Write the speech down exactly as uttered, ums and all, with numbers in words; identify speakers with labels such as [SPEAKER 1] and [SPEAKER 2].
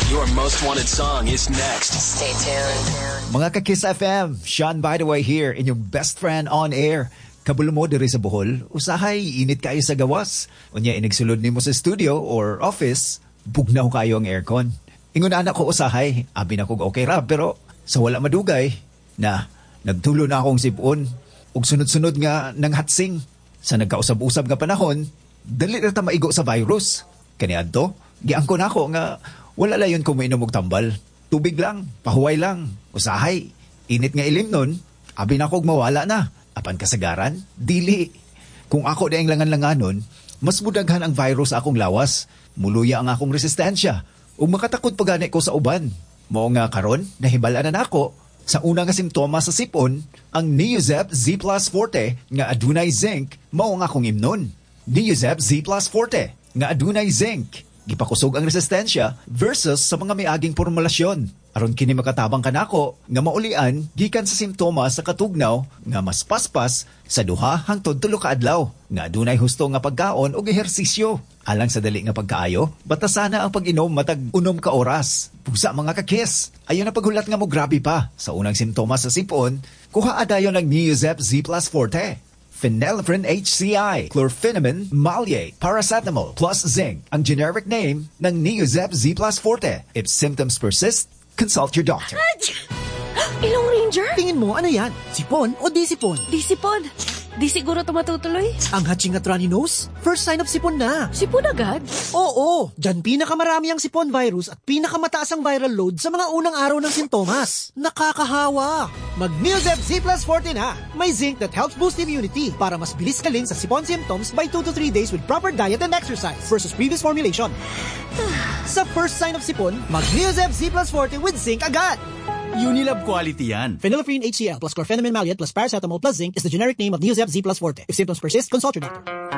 [SPEAKER 1] Your most wanted song is next.
[SPEAKER 2] Stay tuned.
[SPEAKER 3] Mga ka-Kiss F M, Sean By The Way here, inyong best friend on air. Kabulo mo diri sa Bohol, usahay, init kayo sa gawas. Unya, inigsulod ni mo sa studio or office, bugnaw kayo ang aircon. Ingon anak ko usahay, abi na kog okay ra, pero sa wala madugay, na nagtulo na akong sipon, ug sunod-sunod nga ng hatsing. Sa nagkausab-usab nga panahon, dali na ta maigo sa virus. Kaniadto, giangko na ako nga wala layon ko mainom og tambal. Tubig lang, pahuway lang, usahay. Init nga ilim nun, abi na kog mawala na. Apan kasagaran, dili. Kung ako daing langan-langanon, mas mudaghan ang virus sa akong lawas. Muluya ang akong resistensya. Ug makatakot pagani ko sa uban. Mao nga karon, nahibalaan na nako sa una nga simptomas sa sipon, ang Neozep Z Plus Forte nga adunay zinc, mao nga akong imnon. Neozep Z Plus Forte nga adunay zinc, gipakusog ang resistensya versus sa mga miaging formulasyon. Aron kini makatabang kanako nga maulian gikan sa simptomas sa katugnaw nga mas paspas sa duha hangtod tulo ka adlaw nga adunay husto nga pagkaon og ehersisyo. Alang sa dali nga pagkaayo, batasana ang pag-inom matag unom ka oras. Pusa mga ka-Kiss, ayon na paghulat nga mo grabe pa sa unang simptomas sa sipon, kuha adayon ang Neozep Z Plus Forte. Phenylephrine H C I, chlorpheniramine, maleate, paracetamol, plus zinc, ang generic name ng Neozep Z Plus Forte. If symptoms persist, consult your doctor.
[SPEAKER 4] Ilong Ranger?
[SPEAKER 5] Tingin mo, ano yan? Sipon o di sipon?
[SPEAKER 4] Di sipon. Di siguro tumatutuloy.
[SPEAKER 5] Ang hatching at runny nose? First sign of sipon na.
[SPEAKER 4] Sipon agad?
[SPEAKER 5] Oo, dyan pinakamarami ang sipon virus at pinakamataas ang viral load sa mga unang araw ng sintomas. Nakakahawa. Mag-Neozep Z Plus Forte na. May zinc that helps boost immunity para mas bilis kaling sa sipon symptoms by two to three days with proper diet and exercise versus previous formulation. Sa first sign of sipon, mag-Neozep Z Plus Forte with zinc agad.
[SPEAKER 6] Unilab quality yan.
[SPEAKER 5] Phenylephrine H C L plus chlorpheniramine maleate plus paracetamol plus zinc is the generic name of Neozep Z Plus Forte. If symptoms persist, consult your doctor.